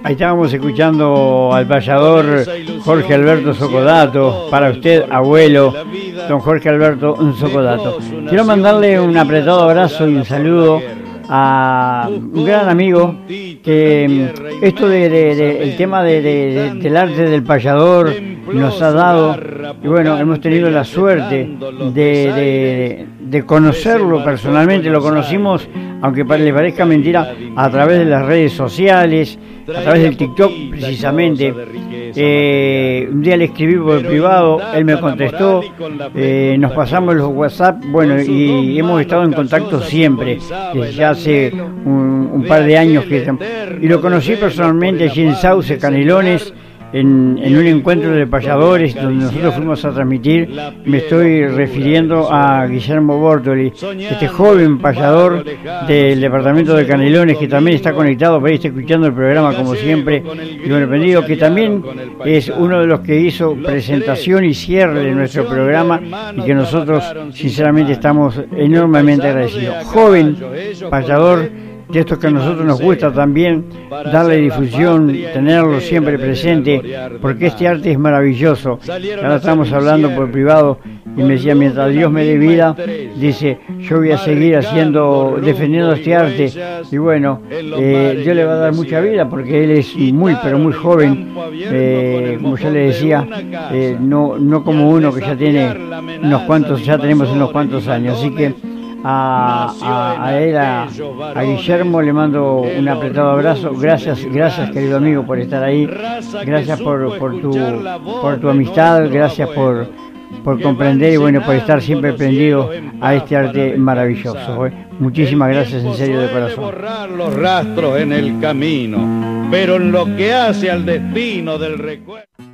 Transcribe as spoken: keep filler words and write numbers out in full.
Ahí estábamos escuchando al payador Jorge Alberto Socodato. Para usted, abuelo, don Jorge Alberto Socodato. Quiero mandarle un apretado abrazo y un saludo a un gran amigo que esto de, de, de el tema de, de, de, del arte del payador nos ha dado, y bueno, hemos tenido la suerte de, de, de conocerlo personalmente. Lo conocimos, aunque le parezca mentira, a través de las redes sociales, a través del TikTok precisamente. Eh, un día le escribí por privado, él me contestó, eh, nos pasamos los WhatsApp, bueno, y hemos estado en contacto siempre, desde ya hace un, un par de años que, y lo conocí personalmente allí en Sauce, Canelones, en, en un encuentro de payadores donde nosotros fuimos a transmitir. Me estoy refiriendo a Guillermo Bortoli, este joven payador del departamento de Canelones, que también está conectado, por ahí está escuchando el programa como siempre, y bueno, bendigo, que también es uno de los que hizo presentación y cierre de nuestro programa, y que nosotros sinceramente estamos enormemente agradecidos. Joven payador, de estos que a nosotros nos gusta también darle difusión, tenerlo siempre presente, porque este arte es maravilloso. Ahora estamos hablando por privado y me decía, mientras Dios me dé vida, dice, yo voy a seguir haciendo, defendiendo este arte. Y bueno, eh, Dios le va a dar mucha vida, porque él es muy, pero muy joven, eh, como yo le decía, eh, no, no como uno que ya tiene unos cuantos, ya tenemos unos cuantos años. Así que A, a, a él, a, a Guillermo, le mando un apretado abrazo. Gracias, gracias querido amigo por estar ahí. Gracias por, por, tu, por tu amistad, gracias por, por comprender y bueno, por estar siempre prendido a este arte maravilloso. ¿eh? Muchísimas gracias, en serio, de corazón. Borrar los rastros en el camino, pero en lo que hace al destino del recuerdo.